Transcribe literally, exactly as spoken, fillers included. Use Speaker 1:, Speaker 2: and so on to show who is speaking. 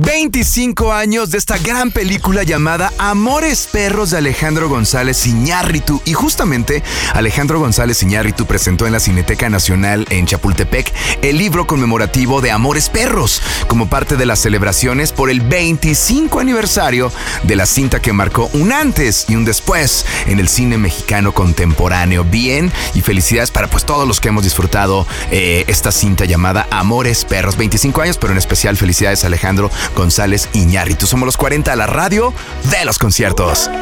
Speaker 1: veinticinco años de esta gran película llamada Amores Perros de Alejandro González Iñárritu. Y justamente Alejandro González Iñárritu presentó en la Cineteca Nacional en Chapultepec el libro conmemorativo de Amores Perros, como parte de las celebraciones por el veinticinco aniversario de la cinta que marcó un antes y un después en el cine mexicano contemporáneo. Bien, y felicidades para pues todos los que hemos disfrutado eh, esta cinta llamada Amores Perros. veinticinco años, pero en especial felicidades a Alejandro González Iñárritu. Somos los cuarenta, la radio de los conciertos.